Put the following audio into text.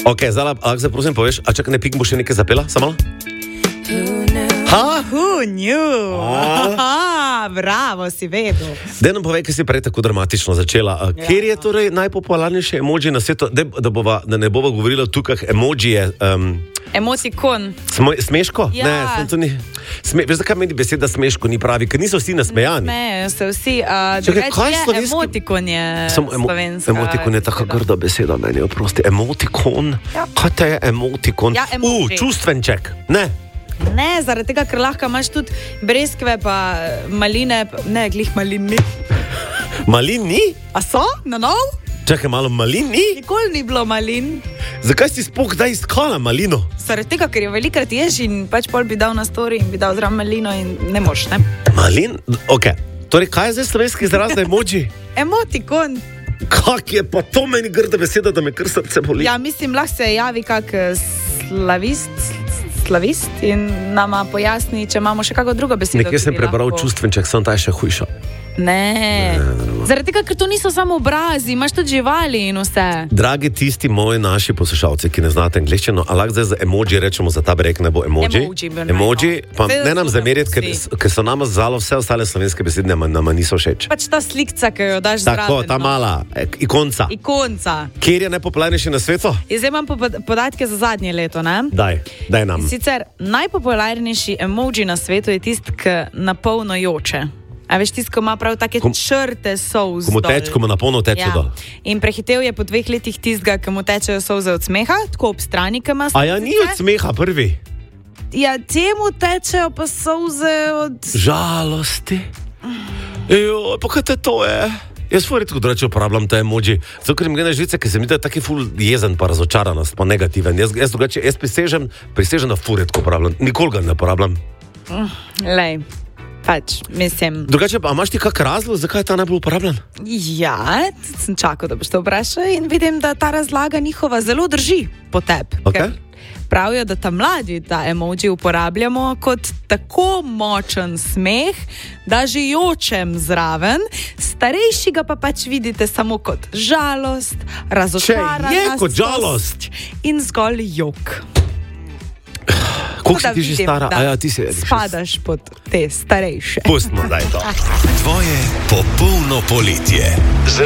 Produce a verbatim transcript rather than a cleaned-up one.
Ok, zdaj, zdaj prosim poveš, a čakaj, ne Pink bo še nekaj zapela, samo? Ha? Who knew? Aha, bravo, si vedel. Daj nam povej, kaj si prej tako dramatično začela. Ja. Kjer je torej najpopularnejši emoji na svetu? Da, da, bova, da ne bova govorila tukaj, emoji je... Um, Emotikon. Smo, smeško? Ja. Ne, sem to ni... Sme, veš, zakaj meni beseda smeško ni pravi? Ker niso vsi nasmejani. Ne, se vsi... Uh, Čakaj, kaj je slovenski... Emotikon je Samo emo, slovenska. Emotikon je taka grda beseda meni, oprosti. Emotikon? Ja. Kaj te je emotikon? Ja, emoji. Uh, čustvenček. Ne. Ne, zaradi tega, ker lahko imaš tudi breskve, pa maline, pa, ne, glih malin ni. Malin ni? A so? Na nov? Čakaj, malo malin ni? Nikoli ni bilo malin. Zakaj si sploh kdaj iskala malino? Zaradi tega, ker jo velikrat ješ in pač pol bi dal na story in bi dal zraven malino in ne moš, ne? Malin? Ok. Torej, kaj je zdaj slovenski izraz za emoji? Emotikon. Kak je pa to meni grda beseda, da me kar srce boli? Ja, mislim, lahko se javi kak slavist, slavist in nama pojasni, če imamo še kako drugo besedo. Nekje sem prebral lahko... čustvenček, sem ta je še hujša. Ne, zaradi tega, ker to niso samo obrazi, imaš tudi živali in vse. Dragi tisti moji naši poslušalci, ki ne znate angleščino, a lahko zdaj za emoji rečemo, za ta brek ne bo emoji. Emoji, emoji pa Vse ne nam zameriti, ker, ker so nama zalo vse ostale slovenske besede, nama, nama niso všeč. Pač ta slikca, ki jo daš zraven. Tako, ta mala, ikonca. Ikonca. Kjer je najpopularnejši na svetu? Zdaj imam podatke za zadnje leto, ne? Daj, daj nam. In sicer najpopularnejši emoji na svetu je tisti, ki napolno joče. A veš, tisti, ko ima prav take kom, črte solz dol. Ko mu teče, ko mu napolno teče ja. dol. In prehitev je po dveh letih tistega, ki mu tečejo solze od smeha, tako ob strani, ki ima solze. A ja, ni od smeha prvi? Ja, temu tečejo pa solze od... Žalosti. Ejo, pa kaj te to je? Jaz svoj redko drugače uporabljam te emoji, zato ker mi gre na žlice, ker se mi da taki ful jezen pa razočaranost, pa negativen. Jaz, jaz drugače, jaz prisežem, prisežem na ful redko uporabljam, nikoli ga ne uporabljam. Lej. Pač, mislim... Drugače, a imaš ti kak razlog, zakaj je ta najbolj uporabljan? Ja, sem čakal, da boš to vprašal in vidim, da ta razlaga njihova zelo drži po tebi. Okay. Pravijo, da ta mladi ta emoji uporabljamo kot tako močen smeh, da že jočem zraven, starejši ga pa pač vidite samo kot žalost, razočaranost. Če je kot žalost. In zgolj jok. Koliko si ti že stara? A ja, ti si... Spadaš pod te starejše. Pustimo, daj to. Tvoje popolno poletje.